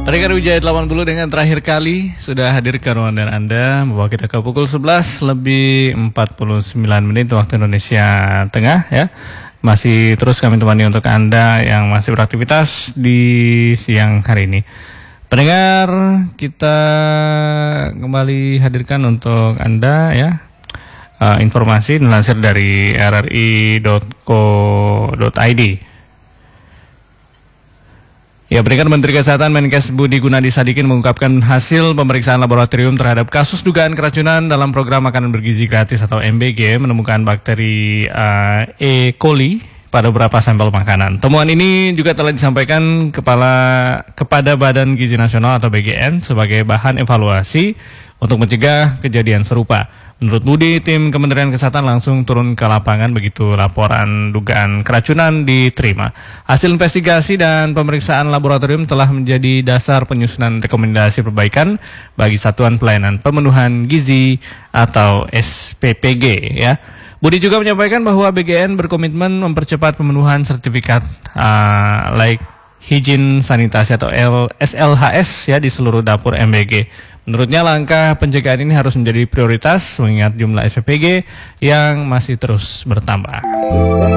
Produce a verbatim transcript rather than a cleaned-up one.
Pendengar Wijaya delapan puluh dengan terakhir kali sudah hadir ke ruangan Anda, membawa kita ke pukul sebelas lebih empat puluh sembilan menit waktu Indonesia Tengah ya. Masih terus kami temani untuk Anda yang masih beraktivitas di siang hari ini. Pendengar, kita kembali hadirkan untuk Anda ya uh, informasi dilansir dari r r i dot co dot i d. Ya, pendengar, Menteri Kesehatan Menkes Budi Gunadi Sadikin mengungkapkan hasil pemeriksaan laboratorium terhadap kasus dugaan keracunan dalam program makanan bergizi gratis atau M B G menemukan bakteri uh, E. coli pada beberapa sampel makanan. Temuan ini juga telah disampaikan kepala kepada Badan Gizi Nasional atau B G N sebagai bahan evaluasi untuk mencegah kejadian serupa. Menurut Budi, tim Kementerian Kesehatan langsung turun ke lapangan begitu laporan dugaan keracunan diterima. Hasil investigasi dan pemeriksaan laboratorium telah menjadi dasar penyusunan rekomendasi perbaikan bagi Satuan Pelayanan Pemenuhan Gizi atau S P P G ya. Budi juga menyampaikan bahwa B G N berkomitmen mempercepat pemenuhan sertifikat uh, like Hygiene Sanitasi atau S L H S ya di seluruh dapur M B G. Menurutnya langkah pencegahan ini harus menjadi prioritas mengingat jumlah S P P G yang masih terus bertambah.